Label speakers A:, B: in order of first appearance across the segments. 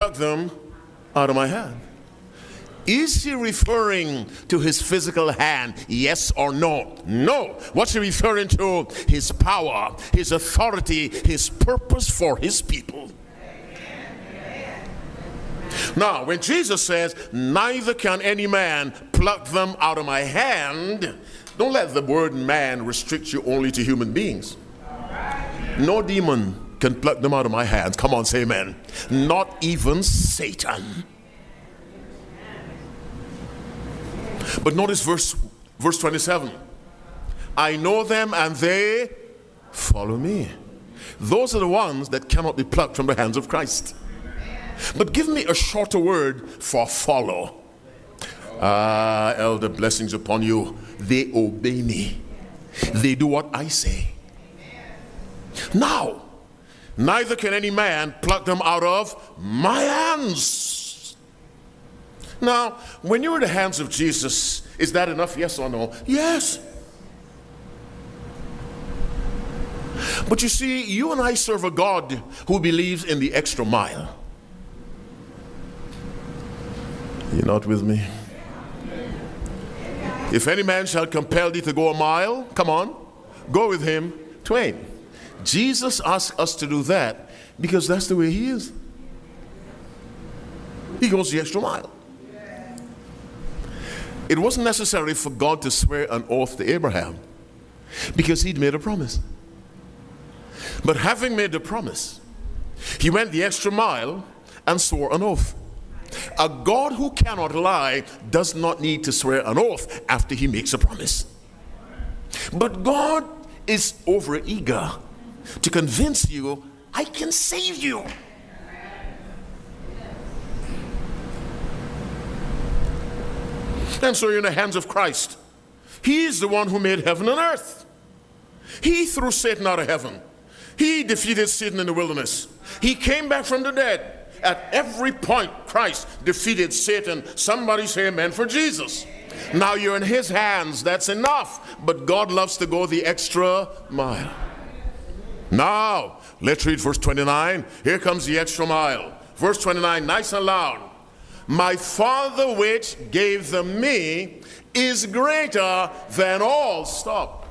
A: pluck them out of my hand. Is he referring to his physical hand? Yes or no? No. What's he referring to? His power, his authority, his purpose for his people. Now, when Jesus says, neither can any man pluck them out of my hand, don't let the word man restrict you only to human beings. No demon can pluck them out of my hands. Come on, say amen. Not even Satan. But notice verse 27. I know them and they follow me. Those are the ones that cannot be plucked from the hands of Christ. But give me a shorter word for follow. Elder, blessings upon you. They obey me. They do what I say. Now, neither can any man pluck them out of my hands. Now, when you're in the hands of Jesus, is that enough? Yes or no? Yes. But you see, you and I serve a God who believes in the extra mile. You're not with me? If any man shall compel thee to go a mile, come on, go with him twain. Jesus asked us to do that because that's the way he is. He goes the extra mile. It wasn't necessary for God to swear an oath to Abraham because he'd made a promise. But having made the promise, he went the extra mile and swore an oath. A God who cannot lie does not need to swear an oath after he makes a promise. But God is over eager to convince you, I can save you. And so you're in the hands of Christ. He is the one who made heaven and earth. He threw Satan out of heaven. He defeated Satan in the wilderness. He came back from the dead. At every point, Christ defeated Satan. Somebody say amen for Jesus. Now you're in his hands. That's enough. But God loves to go the extra mile. Now, let's read verse 29. Here comes the extra mile. Verse 29, nice and loud. My Father which gave them me is greater than all. Stop.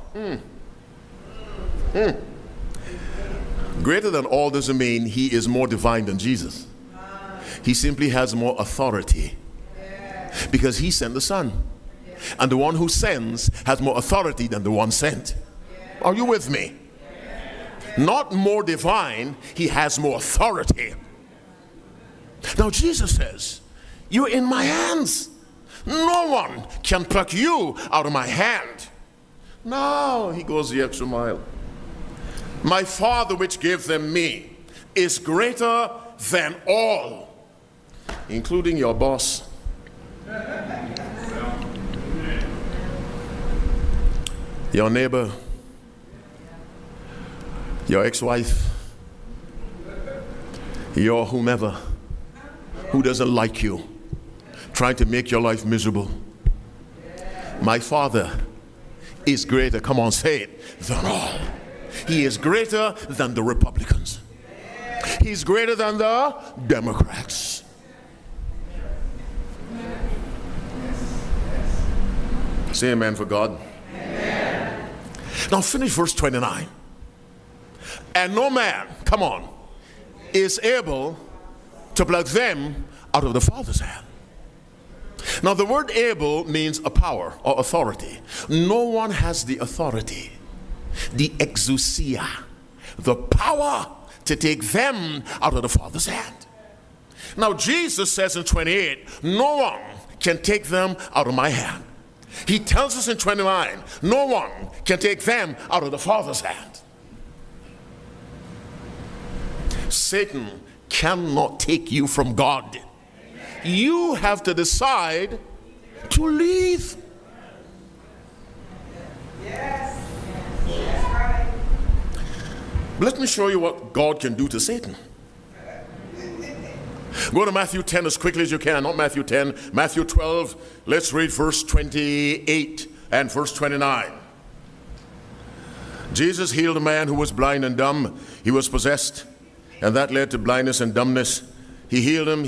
A: Greater than all doesn't mean he is more divine than Jesus. He simply has more authority because he sent the Son. And the one who sends has more authority than the one sent. Are you with me? Not more divine, he has more authority. Now Jesus says, you're in my hands. No one can pluck you out of my hand. No, he goes the extra mile. My Father which gave them me is greater than all, including your boss. Your neighbor, your ex-wife, your whomever who doesn't like you, trying to make your life miserable. My Father is greater, come on, say it, than all. He is greater than the Republicans. He's greater than the Democrats. Say amen for God. Amen. Now finish verse 29. And no man, come on, is able to pluck them out of the Father's hand. Now the word able means a power or authority. No one has the authority, the exousia, the power to take them out of the Father's hand. Now Jesus says in 28, no one can take them out of my hand. He tells us in 29, no one can take them out of the Father's hand. Satan cannot take you from God. You have to decide to leave. Yes. Let me show you what God can do to Satan. Go to Matthew 10 as quickly as you can. Not Matthew 10, Matthew 12. Let's read verse 28 and verse 29. Jesus healed a man who was blind and dumb. He was possessed, and that led to blindness and dumbness. He healed him.